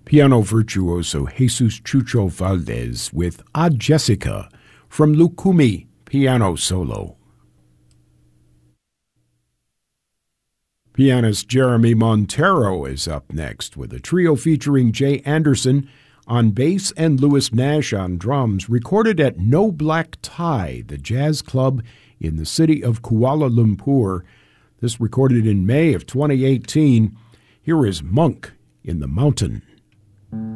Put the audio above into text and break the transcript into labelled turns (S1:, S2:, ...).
S1: Piano virtuoso Jesus Chucho Valdez with Odd Jessica from Lukumi Piano Solo. Pianist Jeremy Montero is up next with a trio featuring Jay Anderson on bass and Louis Nash on drums, recorded at No Black Tie, the jazz club in the city of Kuala Lumpur. This recorded in May of 2018. Here is Monk in the Mountain.